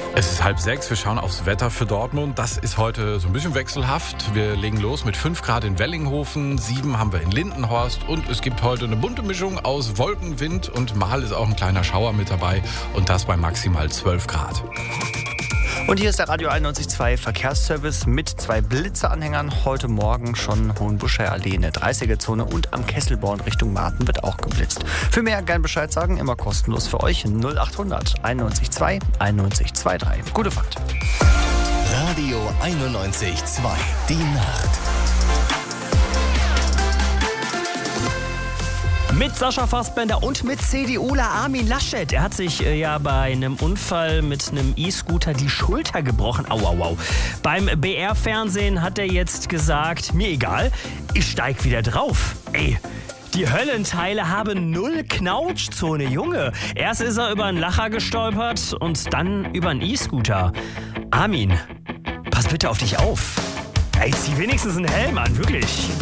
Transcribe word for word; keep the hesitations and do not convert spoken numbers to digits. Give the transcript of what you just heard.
Es ist halb sechs, wir schauen aufs Wetter für Dortmund. Das ist heute so ein bisschen wechselhaft. Wir legen los mit fünf Grad in Wellinghofen, sieben haben wir in Lindenhorst und es gibt heute eine bunte Mischung aus Wolken, Wind und mal ist auch ein kleiner Schauer mit dabei und das bei maximal zwölf Grad. Und hier ist der Radio einundneunzig Komma zwei Verkehrsservice mit zwei Blitzeanhängern. Heute Morgen schon Hohenbuscher Allee in der dreißiger-Zone und am Kesselborn Richtung Marten wird auch geblitzt. Für mehr gern Bescheid sagen, immer kostenlos für euch null achthundert einundneunzig Komma zwei einundneunzig Komma zweiundzwanzig. Gute Fahrt. Radio einundneunzig Komma zwei. Die Nacht. Mit Sascha Fassbender und mit CDUler Armin Laschet. Er hat sich äh, ja bei einem Unfall mit einem E-Scooter die Schulter gebrochen. Au, au, au. Beim B R-Fernsehen hat er jetzt gesagt, mir egal, ich steig wieder drauf. Ey, die Höllenteile haben null Knautschzone, Junge. Erst ist er über einen Lacher gestolpert und dann über einen E-Scooter. Armin, pass bitte auf dich auf. Ey, zieh wenigstens einen Helm an, wirklich.